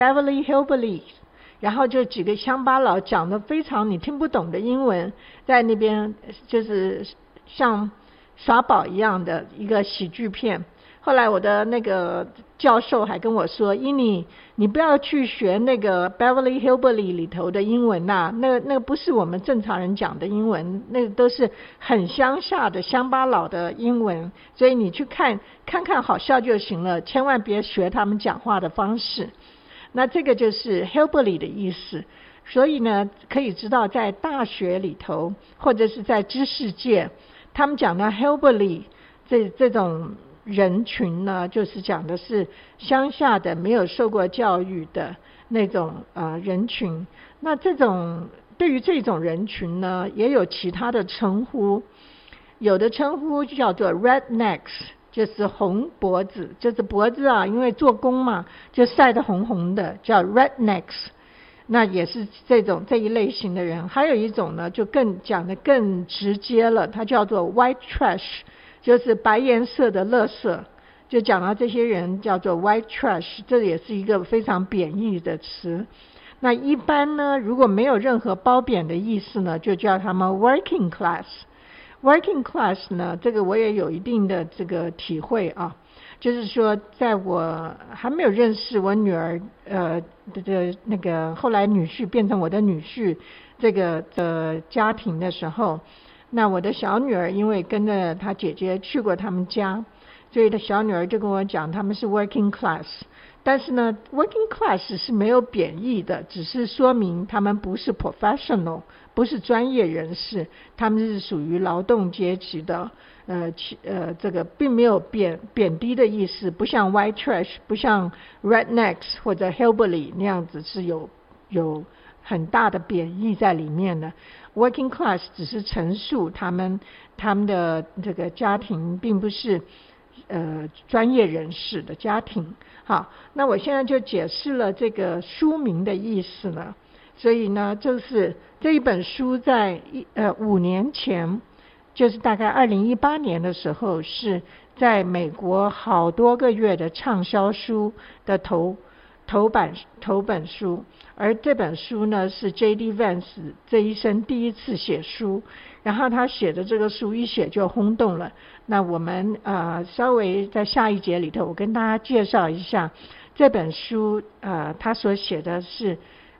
Beverly Hillbillies， 然后就几个乡巴佬讲的非常你听不懂的英文，在那边就是像耍宝一样的一个喜剧片。后来我的那个教授还跟我说，伊妮，你不要去学那个 Beverly Hillbillies 里头的英文呐，那个不是我们正常人讲的英文，那个都是很乡下的乡巴佬的英文，所以你去看看好笑就行了，千万别学他们讲话的方式。那这个就是 Hillbilly 的意思。所以呢，可以知道在大学里头或者是在知识界，他们讲的 Hillbilly 这种人群呢，就是讲的是乡下的没有受过教育的那种人群。那对于这种人群呢，也有其他的称呼，有的称呼就叫做 rednecks， 就是红脖子，就是脖子因为做工嘛，就晒得红红的，叫 rednecks。那也是这一类型的人。还有一种呢，就讲得更直接了，它叫做 white trash，就是白颜色的垃圾，就讲到这些人叫做 white trash， 这也是一个非常贬义的词。那一般呢，如果没有任何褒贬的意思呢，就叫他们 working class。working class 呢，这个我也有一定的这个体会就是说在我还没有认识我女儿的那个后来女婿变成我的女婿这个的家庭的时候，那我的小女儿因为跟着她姐姐去过他们家，所以的小女儿就跟我讲他们是 working class。 但是呢 working class 是没有贬义的，只是说明他们不是 professional， 不是专业人士，他们是属于劳动阶级的。这个并没有贬低的意思，不像 white trash， 不像 rednecks 或者 hillbilly 那样子是有很大的贬义在里面的。working class 只是陈述他们的这个家庭并不是专业人士的家庭。好，那我现在就解释了这个书名的意思了。所以呢，就是这一本书在5年前，就是大概2018年的时候，是在美国好多个月的畅销书的头本书。而这本书呢，是 J.D. Vance 这一生第一次写书，然后他写的这个书一写就轰动了。那我们稍微在下一节里头，我跟大家介绍一下这本书他所写的是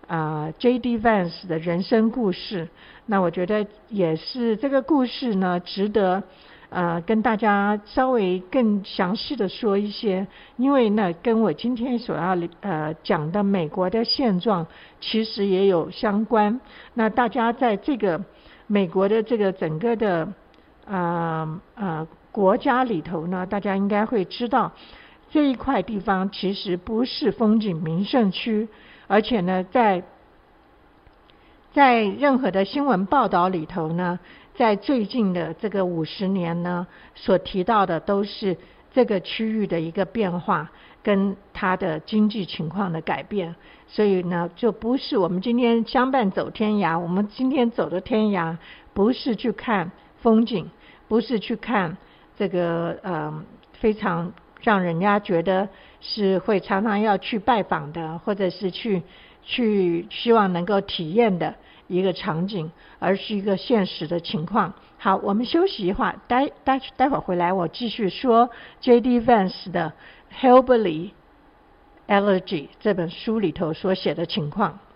J.D. Vance 的人生故事。那我觉得也是这个故事呢，值得跟大家稍微更详细的说一些，因为呢跟我今天所要讲的美国的现状其实也有相关。那大家在这个美国的这个整个的国家里头呢，大家应该会知道这一块地方其实不是风景名胜区，而且呢在任何的新闻报道里头呢，在最近的这个50年呢，所提到的都是这个区域的一个变化跟它的经济情况的改变。所以呢，就不是我们今天相伴走天涯，我们今天走的天涯不是去看风景，不是去看这个非常让人家觉得是会常常要去拜访的，或者是去希望能够体验的一个场景，而是一个现实的情况。好，我们休息一会儿，待会儿回来我继续说 J.D. Vance 的 Hillbilly Elegy 这本书里头所写的情况。